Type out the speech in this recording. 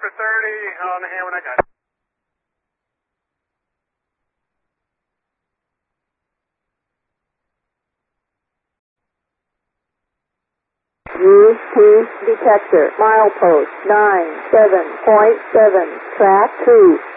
for 30 on the hand when I got it. U2 detector, milepost 97.7, track 2.